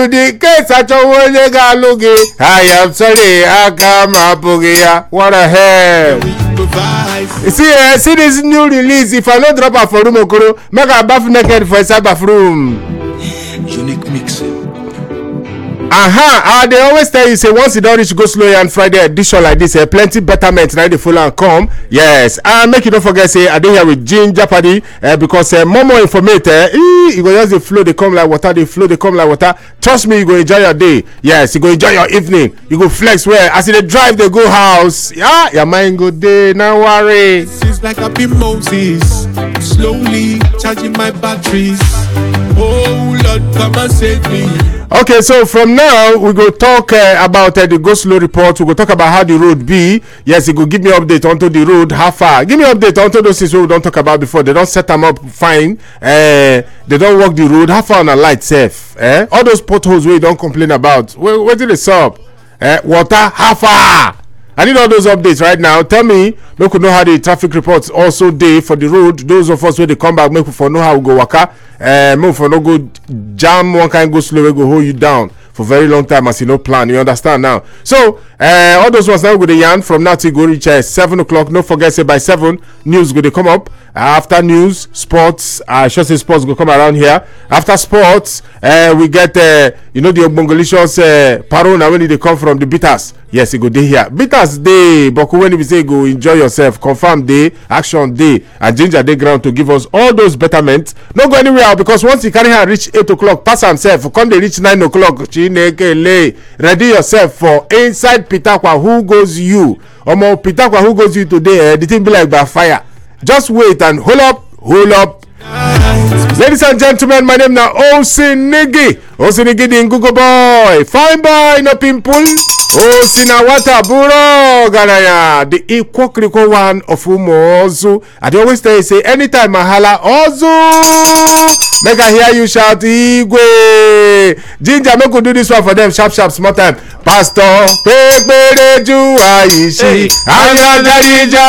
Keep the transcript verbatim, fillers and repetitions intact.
The case at I am sorry, I come up here. What a hell. You see, uh, see this new release. If I don't drop a for room, Okoro, make a bath naked for a bathroom. Unique mixing. Aha, uh, they always tell you, say, once you don't reach Go Slow and Friday edition like this, uh, plenty betterment, now they full and come. Yes, and make you don't forget, say, I did here with Ginger Party, uh, because uh, more more information, uh, you go just the flow, they come like water, they flow, they come like water. Trust me, you go enjoy your day. Yes, you go enjoy your evening. You go flex well. As they drive, they go house. Yeah, your mind go day, no worry. It's like I've been Moses, slowly charging my batteries. Oh Lord, come and save me. Okay, so from now we go talk uh, about uh, the Go Slow report. We go talk about how the road be. Yes, you go give me update onto the road. How far? Give me update onto those things we don't talk about before. They don't set them up fine. Uh, they don't walk the road. How far on a light safe? Eh? All those potholes we don't complain about. Where, where did they stop? Eh? Water. How far? I need all those updates right now. Tell me, make we know how the traffic reports also day for the road. Those of us where they come back, make we for know how we go waka. Uh, make for no go jam one kind, go slow, we go hold you down for very long time as you no plan. You understand now? So uh, all those ones now go the yarn from now till go reach uh, seven o'clock. No forget say by seven news go they come up. Uh, after news, sports, I uh, should say sports go come around here. After sports, uh, we get uh, you know the Ogbongelicious uh, Parona when they come from the Bitters. Yes, you go day here. Bitters day, but when we say go enjoy yourself, confirm day, action day, and Ginger day ground to give us all those betterments. Don't go anywhere because once you carry her reach eight o'clock, pass himself, come they reach nine o'clock. Ready yourself for inside Pitakwa. Who goes you? Omo Pitakwa, who goes you today? Uh, the thing be like by fire. Just wait and hold up, hold up. Ladies and gentlemen, my name now Osinigi. Osinigi the Google boy. Fine boy, no pimple. Osinawata Buro Ganaya. The equal critical one of Umozu. I always tell you, say, anytime Mahala Ozu. Make I hear you shout Igwe. Ginger, make we do this one for them. Sharp, sharp, small time. Pastor, Pepe Ju Aishi. Aya Jarija.